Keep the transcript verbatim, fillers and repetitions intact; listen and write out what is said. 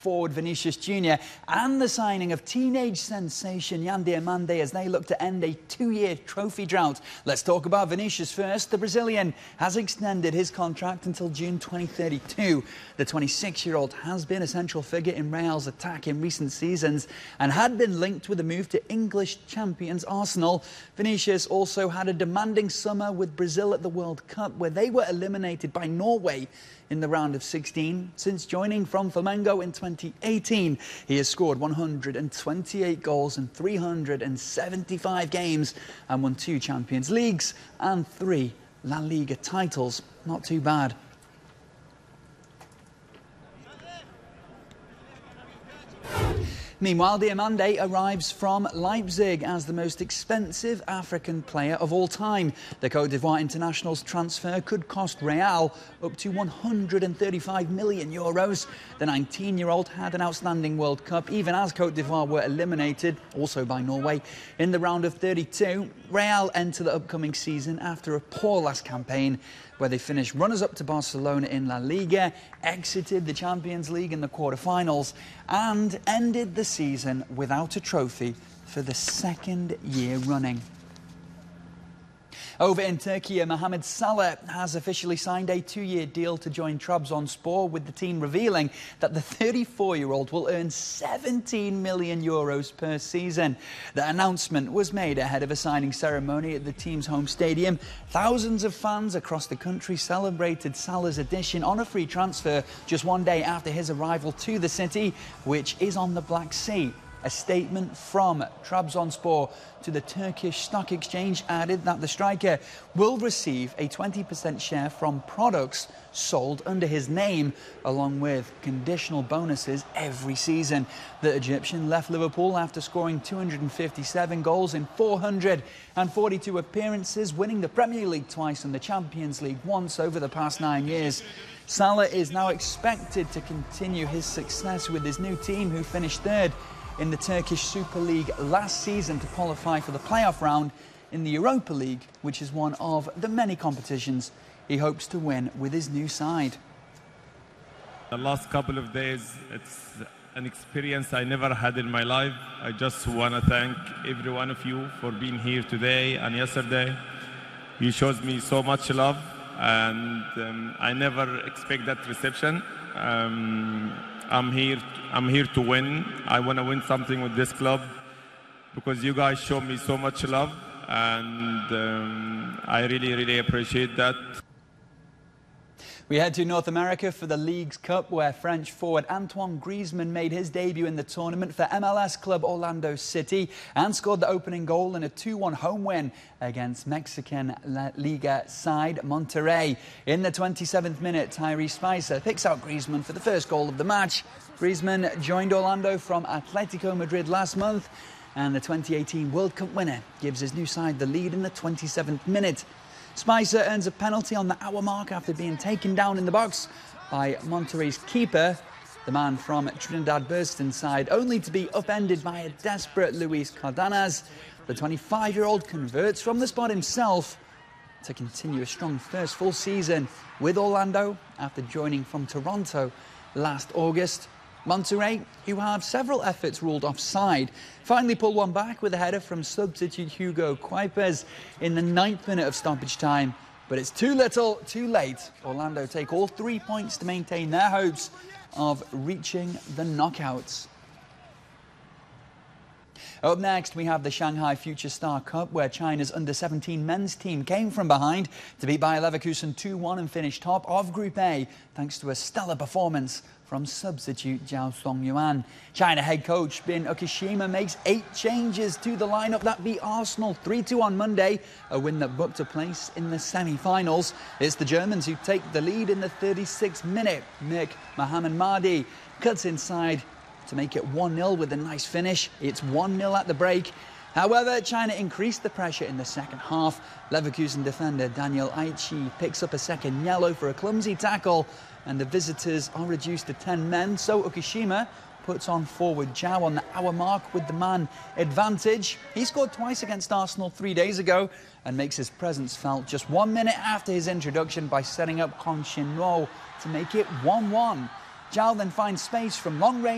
Forward Vinicius Junior and the signing of teenage sensation Yan Diomande as they look to end a two-year trophy drought. Let's talk about Vinicius first. The Brazilian has extended his contract until June twenty thirty-two. The twenty-six-year-old has been a central figure in Real's attack in recent seasons and had been linked with a move to English champions Arsenal. Vinicius also had a demanding summer with Brazil at the World Cup, where they were eliminated by Norway in the round of sixteen. Since joining from Flamengo in twenty eighteen, he has scored one hundred twenty-eight goals in three hundred seventy-five games and won two Champions Leagues and three La Liga titles. Not too bad. Meanwhile, Diomande arrives from Leipzig as the most expensive African player of all time. The Cote d'Ivoire international's transfer could cost Real up to one hundred thirty-five million euros. The nineteen-year-old had an outstanding World Cup, even as Cote d'Ivoire were eliminated, also by Norway, in the round of thirty-two. Real enter the upcoming season after a poor last campaign, where they finished runners-up to Barcelona in La Liga, exited the Champions League in the quarter-finals, and ended the season without a trophy for the second year running. Over in Turkey, Mohamed Salah has officially signed a two-year deal to join Trabzonspor, with the team revealing that the thirty-four-year-old will earn seventeen million euros per season. The announcement was made ahead of a signing ceremony at the team's home stadium. Thousands of fans across the country celebrated Salah's addition on a free transfer just one day after his arrival to the city, which is on the Black Sea. A statement from Trabzonspor to the Turkish Stock Exchange added that the striker will receive a twenty percent share from products sold under his name, along with conditional bonuses every season. The Egyptian left Liverpool after scoring two hundred fifty-seven goals in four hundred forty-two appearances, winning the Premier League twice and the Champions League once over the past nine years. Salah is now expected to continue his success with his new team, who finished third in the Turkish Super League last season to qualify for the playoff round in the Europa League, which is one of the many competitions he hopes to win with his new side. The last couple of days, it's an experience I never had in my life. I just want to thank every one of you for being here today and yesterday. You showed me so much love, and um, I never expect that reception. Um, I'm here. I'm here to win. I want to win something with this club because you guys show me so much love, and um, I really, really appreciate that. We head to North America for the Leagues Cup, where French forward Antoine Griezmann made his debut in the tournament for M L S club Orlando City and scored the opening goal in a two one home win against Mexican La Liga side Monterrey. In the twenty-seventh minute, Tyrese Spicer picks out Griezmann for the first goal of the match. Griezmann joined Orlando from Atletico Madrid last month, and the twenty eighteen World Cup winner gives his new side the lead in the twenty-seventh minute. Spicer earns a penalty on the hour mark after being taken down in the box by Monterrey's keeper, the man from Trinidad Burston's side, only to be upended by a desperate Luis Cardenas. The twenty-five-year-old converts from the spot himself to continue a strong first full season with Orlando after joining from Toronto last August. Monterrey, who have several efforts ruled offside, finally pulled one back with a header from substitute Hugo Kuipers in the ninth minute of stoppage time. But it's too little, too late. Orlando take all three points to maintain their hopes of reaching the knockouts. Up next, we have the Shanghai Future Star Cup, where China's under seventeen men's team came from behind to beat Bayer Leverkusen two one and finish top of Group A, thanks to a stellar performance from substitute Zhao Songyuan. China head coach Bin Ukishima makes eight changes to the lineup that beat Arsenal three two on Monday, a win that booked a place in the semi-finals. It's the Germans who take the lead in the thirty-sixth minute. Mirk Mohamed Mahdi cuts inside to make it one nil with a nice finish. It's one nil at the break. However, China increased the pressure in the second half. Leverkusen defender Daniel Aichi picks up a second yellow for a clumsy tackle, and the visitors are reduced to ten men. So Ukishima puts on forward Zhao on the hour mark with the man advantage. He scored twice against Arsenal three days ago and makes his presence felt just one minute after his introduction by setting up Hong Shin-Wo to make it one one. Zhao then finds space from long range